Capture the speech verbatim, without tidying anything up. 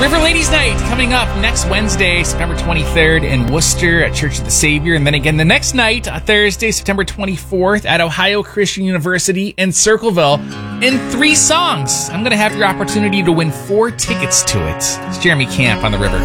River Ladies Night coming up next Wednesday, September twenty-third in Worcester at Church of the Savior. And then again the next night, uh, Thursday, September twenty-fourth at Ohio Christian University in Circleville in three songs. I'm going to have your opportunity to win four tickets to it. It's Jeremy Camp on the River.